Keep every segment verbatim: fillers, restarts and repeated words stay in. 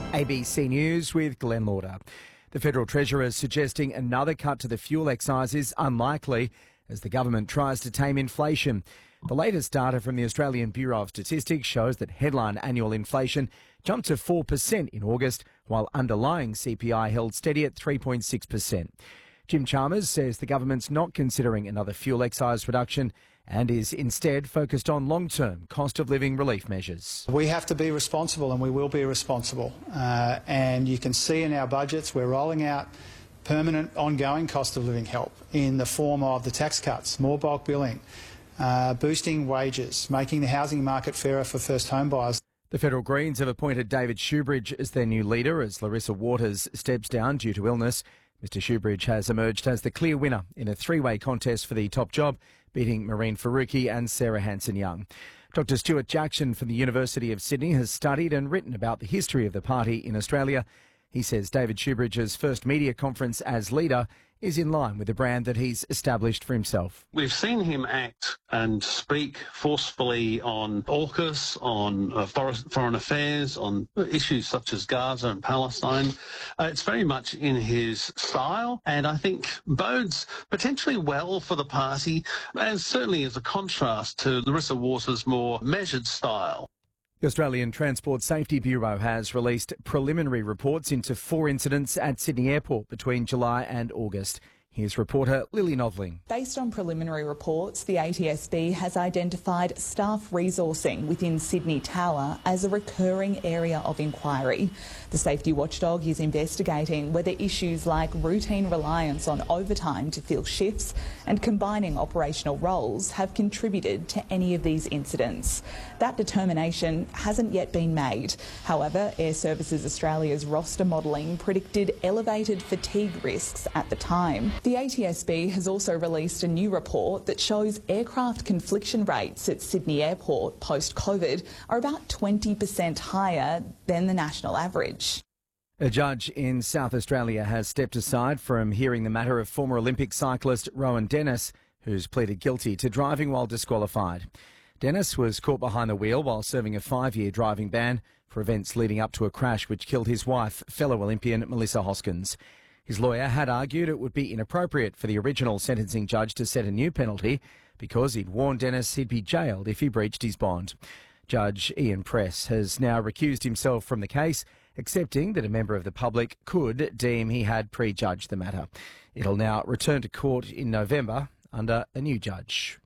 A B C News with Glenn Lauder. The Federal Treasurer is suggesting another cut to the fuel excise is unlikely as the government tries to tame inflation. The latest data from the Australian Bureau of Statistics shows that headline annual inflation jumped to four percent in August, while underlying C P I held steady at three point six percent. Jim Chalmers says the government's not considering another fuel excise reduction and is instead focused on long-term cost of living relief measures. We have to be responsible, and we will be responsible. Uh, and you can see in our budgets we're rolling out permanent ongoing cost of living help in the form of the tax cuts, more bulk billing, uh, boosting wages, making the housing market fairer for first home buyers. The Federal Greens have appointed David Shoebridge as their new leader as Larissa Waters steps down due to illness. Mister Shoebridge has emerged as the clear winner in a three-way contest for the top job, beating Maureen Faruqi and Sarah Hanson-Young. Doctor Stuart Jackson from the University of Sydney has studied and written about the history of the party in Australia. He says David Shoebridge's first media conference as leader is in line with the brand that he's established for himself. We've seen him act and speak forcefully on AUKUS, on uh, foreign affairs, on issues such as Gaza and Palestine. Uh, it's very much in his style, and I think bodes potentially well for the party, as certainly as a contrast to Larissa Waters' more measured style. The Australian Transport Safety Bureau has released preliminary reports into four incidents at Sydney Airport between July and August. Here's reporter Lily Noveling. Based on preliminary reports, the A T S B has identified staff resourcing within Sydney Tower as a recurring area of inquiry. The safety watchdog is investigating whether issues like routine reliance on overtime to fill shifts and combining operational roles have contributed to any of these incidents. That determination hasn't yet been made. However, Air Services Australia's roster modelling predicted elevated fatigue risks at the time. The A T S B has also released a new report that shows aircraft confliction rates at Sydney Airport post-COVID are about twenty percent higher than the national average. A judge in South Australia has stepped aside from hearing the matter of former Olympic cyclist Rohan Dennis, who's pleaded guilty to driving while disqualified. Dennis was caught behind the wheel while serving a five-year driving ban for events leading up to a crash which killed his wife, fellow Olympian Melissa Hoskins. His lawyer had argued it would be inappropriate for the original sentencing judge to set a new penalty because he'd warned Dennis he'd be jailed if he breached his bond. Judge Ian Press has now recused himself from the case, accepting that a member of the public could deem he had prejudged the matter. It'll now return to court in November under a new judge.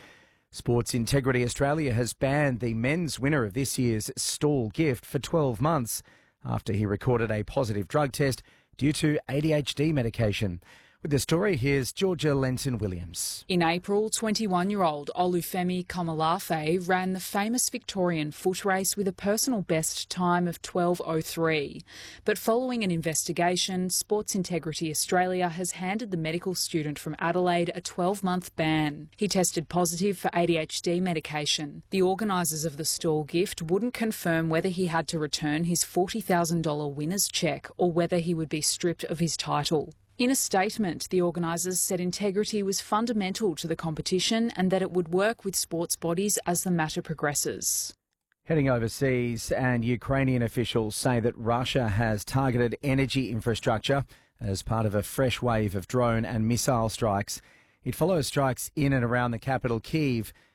Sports Integrity Australia has banned the men's winner of this year's stall gift for twelve months after he recorded a positive drug test due to A D H D medication. With the story, here's Georgia Lenton-Williams. In April, twenty-one-year-old Olufemi Komolafe ran the famous Victorian foot race with a personal best time of twelve oh three. But following an investigation, Sports Integrity Australia has handed the medical student from Adelaide a twelve-month ban. He tested positive for A D H D medication. The organisers of the stall gift wouldn't confirm whether he had to return his forty thousand dollars winner's cheque or whether he would be stripped of his title. In a statement, the organisers said integrity was fundamental to the competition and that it would work with sports bodies as the matter progresses. Heading overseas, and Ukrainian officials say that Russia has targeted energy infrastructure as part of a fresh wave of drone and missile strikes. It follows strikes in and around the capital, Kyiv,